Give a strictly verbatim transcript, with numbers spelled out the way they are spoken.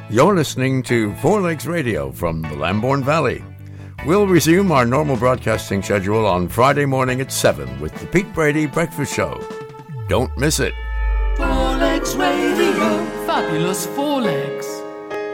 You're listening to Four Legs Radio from the Lambourne Valley. We'll resume our normal broadcasting schedule on Friday morning at seven with the Pete Brady Breakfast Show. Don't miss it. Four Legs Radio, fabulous Four Legs.